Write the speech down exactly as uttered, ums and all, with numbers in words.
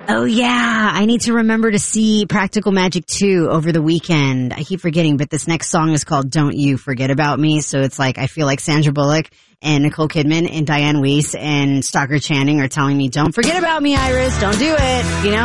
Oh yeah, I need to remember to see Practical Magic two over the weekend. I keep forgetting, but this next song is called Don't You Forget About Me, so it's like I feel like Sandra Bullock and Nicole Kidman and Diane Weiss and Stockard Channing are telling me, don't forget about me, Iris, don't do it, you know?